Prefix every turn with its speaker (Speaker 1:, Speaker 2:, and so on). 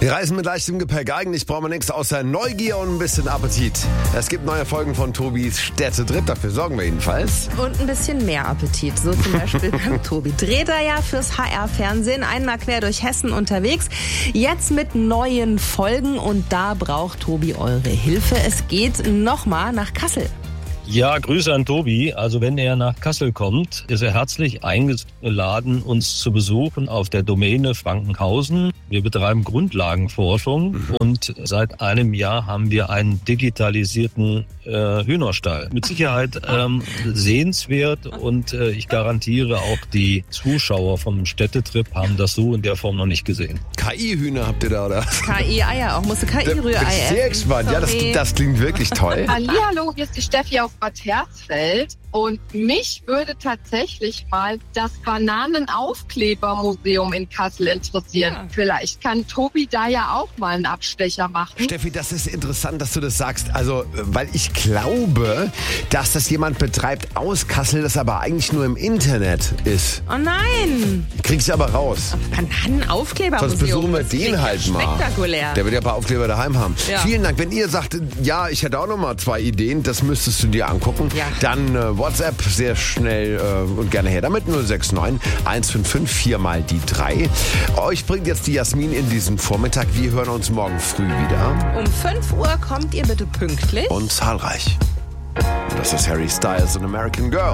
Speaker 1: Wir reisen mit leichtem Gepäck. Eigentlich brauchen wir nichts außer Neugier und ein bisschen Appetit. Es gibt neue Folgen von Tobis Städtetrip, dafür sorgen wir jedenfalls.
Speaker 2: Und ein bisschen mehr Appetit. So zum Beispiel beim Tobi. Dreht er ja fürs HR-Fernsehen einmal quer durch Hessen unterwegs. Jetzt mit neuen Folgen und da braucht Tobi eure Hilfe. Es geht nochmal nach Kassel.
Speaker 3: Ja, Grüße an Tobi. Also wenn er nach Kassel kommt, ist er herzlich eingeladen, uns zu besuchen auf der Domäne Frankenhausen. Wir betreiben Grundlagenforschung und seit einem Jahr haben wir einen digitalisierten Hühnerstall. Mit Sicherheit sehenswert und ich garantiere auch die Zuschauer vom Städtetrip haben das so in der Form noch nicht gesehen.
Speaker 1: KI-Hühner habt ihr da, oder?
Speaker 2: KI-Eier, auch musst du KI-Rührei
Speaker 1: essen. Ich bin sehr gespannt. Ja, das klingt wirklich toll.
Speaker 4: Hallihallo, hier ist die Steffi aus Bad Hersfeld und mich würde tatsächlich mal das Bananenaufklebermuseum in Kassel interessieren. Ja. Vielleicht kann Tobi da ja auch mal einen Abstecher machen.
Speaker 1: Steffi, das ist interessant, dass du das sagst. Also, weil ich glaube, dass das jemand betreibt aus Kassel, das aber eigentlich nur im Internet ist.
Speaker 2: Oh nein!
Speaker 1: Kriegst du aber raus.
Speaker 2: Bananenaufklebermuseum.
Speaker 1: Sonst besuchen wir den halt mal.
Speaker 2: Spektakulär.
Speaker 1: Der wird ja ein paar Aufkleber daheim haben.
Speaker 2: Ja.
Speaker 1: Vielen Dank. Wenn ihr sagt, ja, ich hätte auch noch mal 2 Ideen, das müsstest du dir angucken, dann WhatsApp sehr schnell und gerne her damit. 069 155 4 mal die 3. Euch bringt jetzt die Jasmin in diesen Vormittag. Wir hören uns morgen früh wieder.
Speaker 2: Um 5 Uhr kommt ihr bitte pünktlich.
Speaker 1: Und zahlreich. Das ist Harry Styles und American Girl.